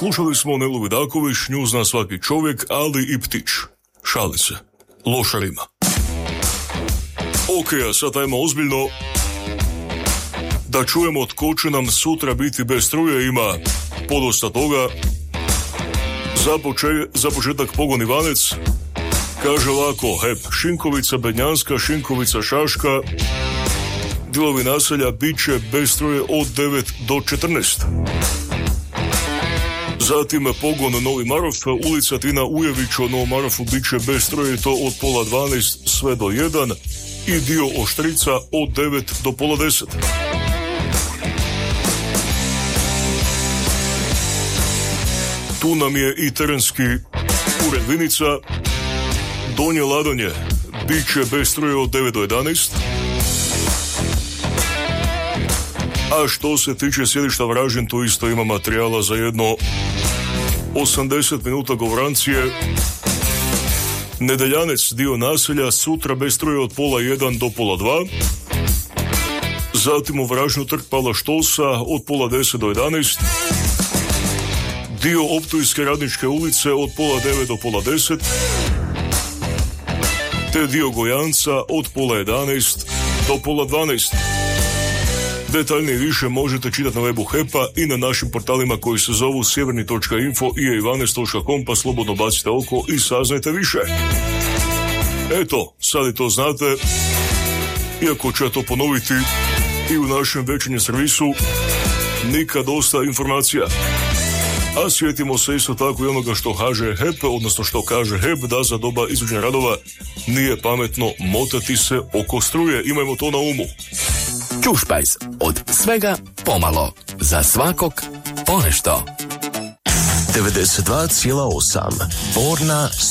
Slušali smo Nelu Vidaković, nju zna svaki čovjek, ali i ptić. Šali se. Loša rima. Ok, a sad ajmo ozbiljno. Da čujemo tko će nam sutra biti bez struje, ima podosta toga. Za početak Pogon Ivanec kaže ovako: HEP Šinkovica, Bednjanska, Šinkovica, Šaška, dijelovi naselja bit će bez struje od 9 do 14. Zatim Pogon Novi Marof, ulica Tina Ujević u Novom Marofu bit će bez struje, to od pola 12 sve do 1 i dio Oštrica od 9 do pola 10. Tu nam je i terenski ured Vinica, Donje Ladanje bit će bez struje od 9 do 11. A što se tiče sjedišta Vražin, tu isto ima materijala za jedno 80 minuta govorancije. Nedeljanec, dio naselja, sutra bez struje od pola 1 do pola 2. Zatim u Vražinu trg Pavla Štolsa od pola 10 do 11. Dio Optujske Radničke ulice od pola 9 do pola 10. Te dio Gojanca od pola 11 do pola 12. Detaljnije više možete čitati na webu HEP-a i na našim portalima koji se zovu sjeverni.info i ivanes.com, pa slobodno bacite oko i saznajte više. Eto, sad i to znate, iako ću ja to ponoviti i u našem večernjem servisu, nikad dosta informacija. A sjetimo se isto tako i onoga što kaže HEP, odnosno što kaže HEP, da za doba izvođenja radova nije pametno motati se oko struje. Imajmo to na umu. Čušpajz, od svega pomalo, za svakog ponešto. 92,8 Borna